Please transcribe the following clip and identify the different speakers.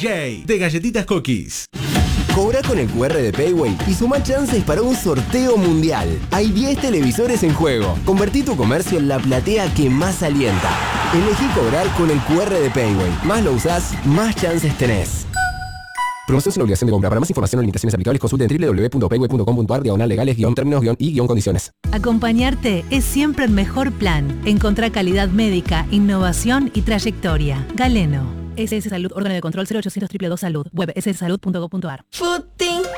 Speaker 1: DJ de Galletitas Cookies.
Speaker 2: Cobra con el QR de Payway y suma chances para un sorteo mundial. Hay 10 televisores en juego. Convertí tu comercio en la platea que más alienta. Elegí cobrar con el QR de Payway. Más lo usás, más chances tenés. Promoción sin obligación de compra. Para más información o limitaciones aplicables, consulte en www.payway.com.ar/legales-términos-y-condiciones.
Speaker 3: Acompañarte es siempre el mejor plan. Encontrá calidad médica, innovación y trayectoria. Galeno. SS Salud, órgano de control 0800 222 Salud. Web sssalud.gov.ar.
Speaker 4: Footing.